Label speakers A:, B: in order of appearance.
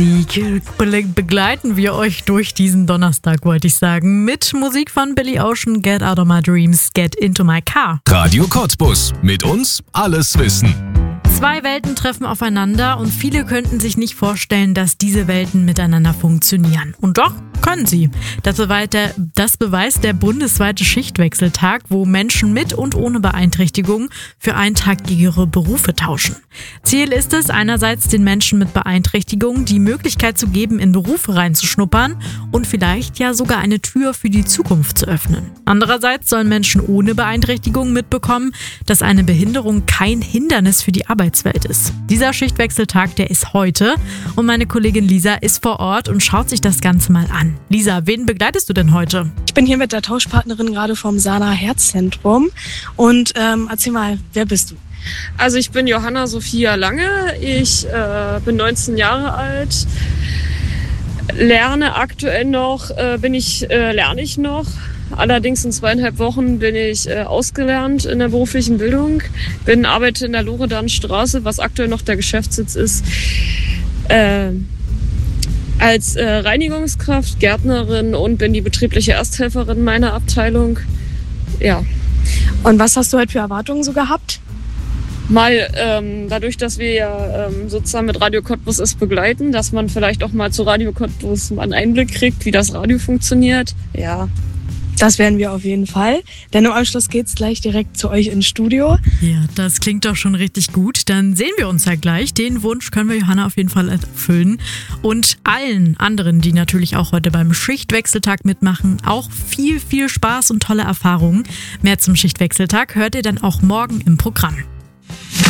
A: Musik begleiten wir euch durch diesen Donnerstag, wollte ich sagen. Mit Musik von Billy Ocean, Get Out of My Dreams, Get Into My Car.
B: Radio Cottbus. Mit uns alles wissen.
A: Zwei Welten treffen aufeinander und viele könnten sich nicht vorstellen, dass diese Welten miteinander funktionieren. Und doch können sie. Das beweist der bundesweite Schichtwechseltag, wo Menschen mit und ohne Beeinträchtigung für einen Tag ihre Berufe tauschen. Ziel ist es, einerseits den Menschen mit Beeinträchtigung die Möglichkeit zu geben, in Berufe reinzuschnuppern und vielleicht ja sogar eine Tür für die Zukunft zu öffnen. Andererseits sollen Menschen ohne Beeinträchtigung mitbekommen, dass eine Behinderung kein Hindernis für die Arbeitswelt ist. Dieser Schichtwechseltag, der ist heute und meine Kollegin Lisa ist vor Ort und schaut sich das Ganze mal an. Lisa, wen begleitest du denn heute?
C: Ich bin hier mit der Tauschpartnerin gerade vom Sana Herzzentrum und erzähl mal, wer bist du?
D: Also ich bin Johanna Sophia Lange, ich bin 19 Jahre alt, lerne aktuell noch, lerne ich noch. Allerdings in 2,5 Wochen bin ich ausgelernt in der beruflichen Bildung, arbeite in der Loredanstraße, was aktuell noch der Geschäftssitz ist, als Reinigungskraft, Gärtnerin und bin die betriebliche Ersthelferin meiner Abteilung. Ja.
C: Und was hast du heute für Erwartungen so gehabt?
D: Dadurch, dass wir ja sozusagen mit Radio Cottbus es begleiten, dass man vielleicht auch mal zu Radio Cottbus mal einen Einblick kriegt, wie das Radio funktioniert. Ja.
C: Das werden wir auf jeden Fall, denn im Anschluss geht's gleich direkt zu euch ins Studio.
A: Ja, das klingt doch schon richtig gut. Dann sehen wir uns ja gleich. Den Wunsch können wir Johanna auf jeden Fall erfüllen. Und allen anderen, die natürlich auch heute beim Schichtwechseltag mitmachen, auch viel, viel Spaß und tolle Erfahrungen. Mehr zum Schichtwechseltag hört ihr dann auch morgen im Programm.